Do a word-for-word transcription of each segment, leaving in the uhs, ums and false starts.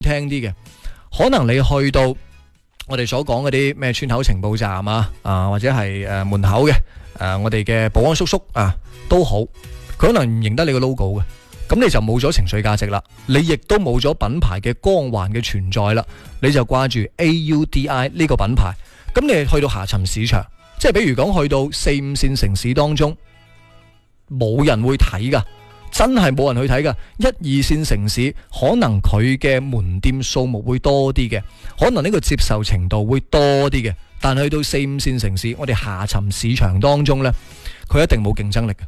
聽啲嘅，可能你去到我哋所講嗰啲咩村口情報站啊，啊或者係誒、呃、門口嘅誒、呃、我哋嘅保安叔叔啊都好，佢可能唔認得你個 logo 嘅，咁你就冇咗情緒價值啦，你亦都冇咗品牌嘅光環嘅存在啦，你就掛住 A U D I 呢個品牌，咁你去到下沉市場，即係比如講去到四五線城市當中，冇人會睇噶。真係冇人去睇噶，一二線城市可能佢嘅門店數目會多啲嘅，可能呢個接受程度會多啲嘅，但去到四五線城市，我哋下沉市場當中呢，佢一定冇競爭力嘅。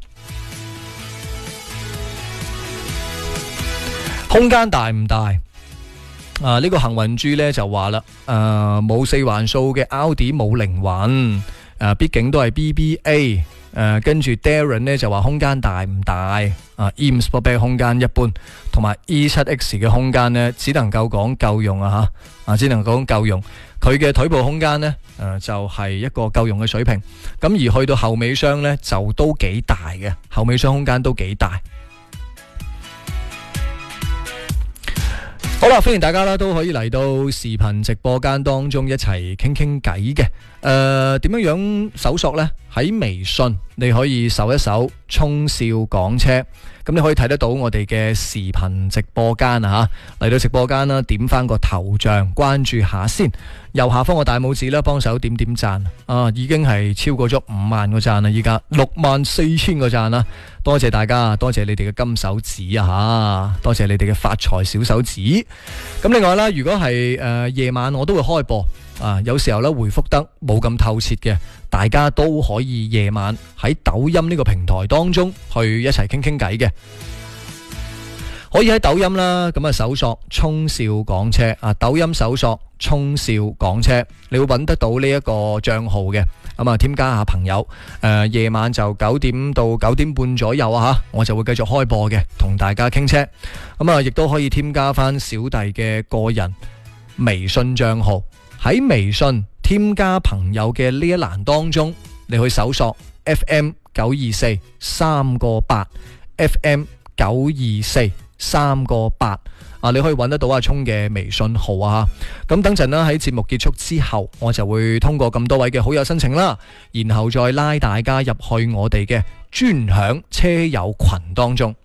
空間大唔大？啊，呢、這個幸運豬呢就話啦，誒、呃、冇四環數嘅 Audi 冇靈魂，誒、呃、畢竟都係 B B A。誒、呃，跟住 Darren 呢就話空間大唔大啊 ？E M Sport 空間一般，同埋 E 七 X 嘅空間呢，只能夠講夠用啊吓，啊只能講夠用。佢嘅腿部空間呢，誒、呃、就係、是、一個夠用嘅水平。咁而去到後尾箱呢，就都幾大嘅，後尾箱空間都幾大。好啦，歡迎大家啦，都可以嚟到視頻直播間當中一齊傾傾偈嘅。誒、呃，點樣樣搜索呢？喺微信你可以搜一搜聰少講車，咁你可以睇得到我哋嘅視頻直播間啊吓。嚟到直播間啦，點翻個頭像，關注下先。右下方個大拇指啦，幫手點點讚啊，已經係超過咗五萬個讚啦，依家六萬四千個讚啦。多謝大家，多謝你哋嘅金手指啊吓，多謝你哋嘅發財小手指。咁另外啦，如果係誒夜晚我都會開播啊，有時候咧回覆得冇咁透徹嘅，大家都可以夜晚喺抖音呢個平台當中去一齊傾傾偈嘅。可以喺抖音啦，咁啊搜索聰少講車啊，抖音搜索聰少講車，你會揾得到呢一個賬號嘅，咁啊添加下朋友，誒、呃、夜晚就九點到九點半左右啊吓，我就會繼續開播嘅，同大家傾車，咁啊亦都可以添加翻小弟嘅個人微信賬號，喺微信添加朋友嘅呢一欄當中，你去搜索 F M 九二四三個八 F M 九二四三個八啊，你可以揾得到阿聰嘅微信號啊。咁等陣啦，喺節目結束之後，我就會通過咁多位嘅好友申請啦，然後再拉大家入去我哋嘅專享車友群當中。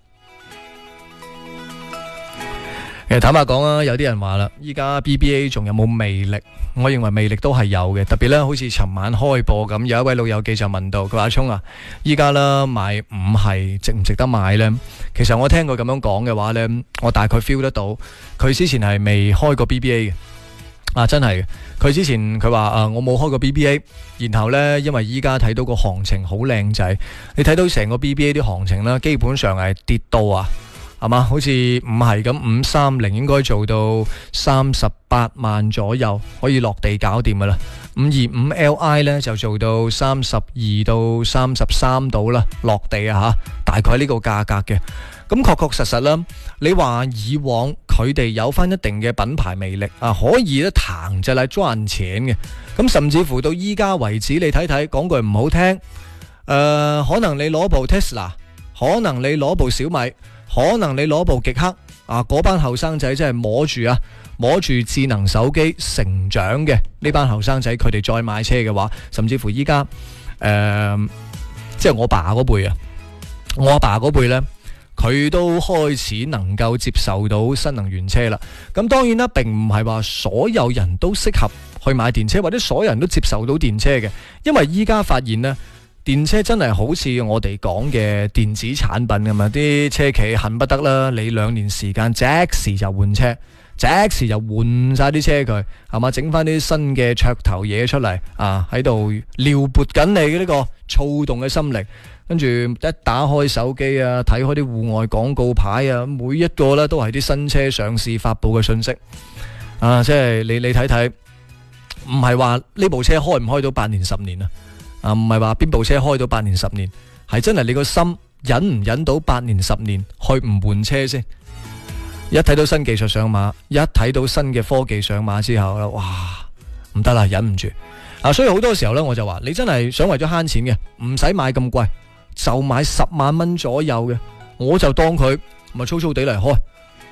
其實坦白講啊，有啲人話啦，依家 B B A 仲有冇魅力？我認為魅力都係有嘅，特別咧，好似尋晚開播咁，有一位老友記就問到，佢話阿聰啊，依家啦買五係值唔值得買呢？其實我聽佢咁樣講嘅話呢，我大概 feel 得到，佢之前係未開過 B B A 嘅，啊真係嘅，佢之前佢話啊我冇開過 B B A， 然後呢，因為依家睇到個行情好靚仔，你睇到成個 B B A 啲行情啦，基本上係跌到啊。係嘛？好似五係咁，五三零應該做到三十八萬左右，可以落地搞掂噶啦。五二五 L I 呢就做到三十二到三十三度啦，落地啊吓，大概呢個價格嘅。咁確確實實啦，你話以往佢哋有翻一定嘅品牌魅力啊，可以咧彈就嚟賺錢嘅。咁甚至乎到依家為止，你睇睇，講句唔好聽，誒、呃，可能你攞部 Tesla， 可能你攞部小米。可能你攞部極氪啊，嗰班後生仔真係摸住啊，摸住智能手機成長嘅呢班後生仔，佢哋再買車嘅話，甚至乎依家誒，即係我爸嗰輩啊，我阿爸嗰輩呢，佢都開始能夠接受到新能源車啦。咁當然啦，並唔係話所有人都適合去買電車，或者所有人都接受到電車嘅，因為依家發現呢。電車真係好似我哋講嘅電子產品咁啊！啲車企恨不得啦，你兩年時間即時就換車，即時就換晒啲車佢，係嘛？整翻啲新嘅噱頭嘢出嚟啊！喺度撩撥緊你嘅呢個躁動嘅心力，跟住一打開手機啊，睇開啲戶外廣告牌啊，每一個咧都係啲新車上市發佈嘅信息啊！即係你你睇睇，唔係話呢部車開唔開到八年十年啊？啊，唔係話邊部車開到八年十年，係真係你個心忍唔忍到八年十年去唔換車先？一睇到新技術上馬，一睇到新嘅科技上馬之後啦，哇，唔得啦，忍唔住啊！所以好多時候呢，我就話你真係想為咗慳錢嘅，唔使買咁貴，就買十萬蚊左右嘅，我就當佢咪粗粗地嚟開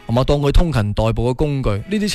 係嘛，當佢通勤代步嘅工具，呢啲